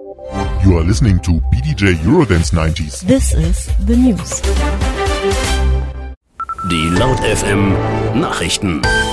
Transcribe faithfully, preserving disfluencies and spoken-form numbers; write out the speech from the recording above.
You are listening to B D J Eurodance nineties. This is the news. Die Laut F M Nachrichten.